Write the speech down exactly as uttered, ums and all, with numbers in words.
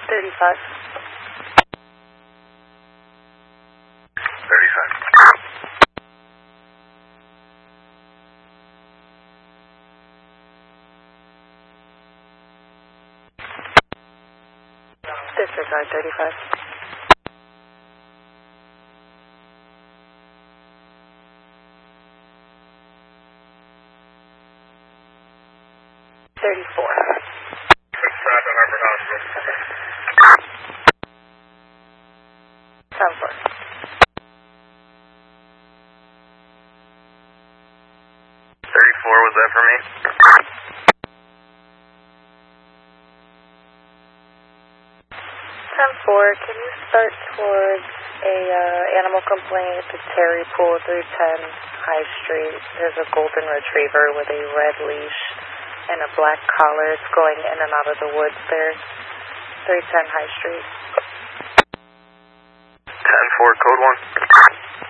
thirty-five. thirty-five. Disregard thirty-five. thirty-four. Stop at Harvard Hospital. ten four. thirty-four, was that for me? ten four, can you start towards a uh, animal complaint at Terry Pool, three ten High Street? There's a golden retriever with a red leash and a black collar. It's going in and out of the woods there. three ten High Street. ten four, code one.